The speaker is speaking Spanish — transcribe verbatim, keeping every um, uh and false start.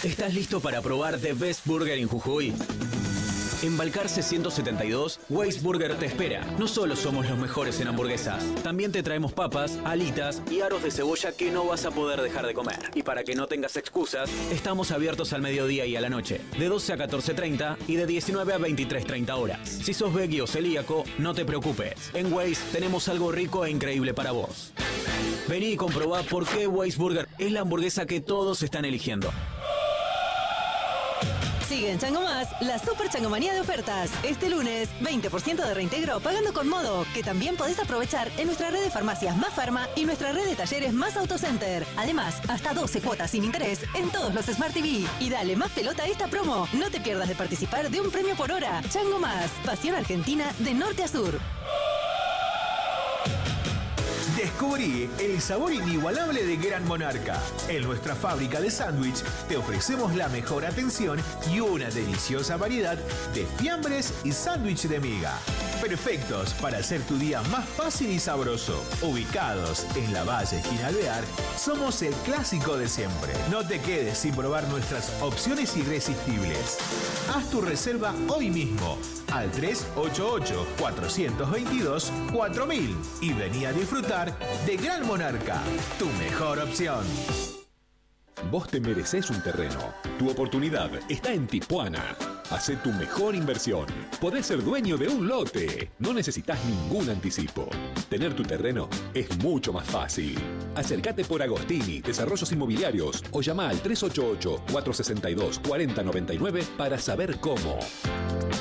¿Estás listo para probar The Best Burger in Jujuy? En Balcarce ciento setenta y dos, Weiss Burger te espera. No solo somos los mejores en hamburguesas, también te traemos papas, alitas y aros de cebolla que no vas a poder dejar de comer. Y para que no tengas excusas, estamos abiertos al mediodía y a la noche, de doce a catorce treinta y de diecinueve a veintitrés treinta horas. Si sos veggie o celíaco, no te preocupes. En Weiss tenemos algo rico e increíble para vos. Vení y comprobá por qué Weiss Burger es la hamburguesa que todos están eligiendo. Sigue en Chango Más la Super Changomanía de ofertas. Este lunes, veinte por ciento de reintegro pagando con Modo, que también podés aprovechar en nuestra red de farmacias Más Farma y nuestra red de talleres Más Autocenter. Además, hasta doce cuotas sin interés en todos los Smart T V. Y dale más pelota a esta promo. No te pierdas de participar de un premio por hora. Chango Más, pasión argentina de norte a sur. Descubrí el sabor inigualable de Gran Monarca. En nuestra fábrica de sándwich te ofrecemos la mejor atención y una deliciosa variedad de fiambres y sándwich de miga. Perfectos para hacer tu día más fácil y sabroso. Ubicados en la Valle esquina Alvear, somos el clásico de siempre. No te quedes sin probar nuestras opciones irresistibles. Haz tu reserva hoy mismo al tres ocho ocho, cuatro dos dos, cuatro mil y vení a disfrutar de Gran Monarca, tu mejor opción. Vos te merecés un terreno. Tu oportunidad está en Tipuana. Hacé tu mejor inversión. Podés ser dueño de un lote. No necesitas ningún anticipo. Tener tu terreno es mucho más fácil. Acércate por Agostini, Desarrollos Inmobiliarios, o llama al tres ocho ocho, cuatro seis dos, cuatro cero nueve nueve para saber cómo.